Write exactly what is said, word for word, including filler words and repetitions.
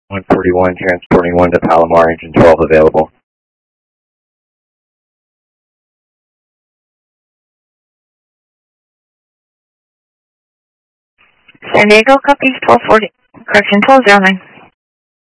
one forty-one, transporting one to Palomar, engine twelve available. San Diego, copies twelve forty, correction twelve oh nine.